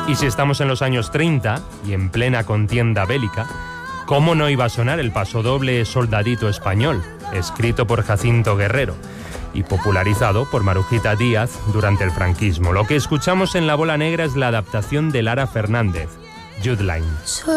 Y si estamos en los años 30 y en plena contienda bélica, ¿cómo no iba a sonar el pasodoble Soldadito Español, escrito por Jacinto Guerrero y popularizado por Marujita Díaz durante el franquismo? Lo que escuchamos en La Bola Negra es la adaptación de Lara Fernández, Jude Line.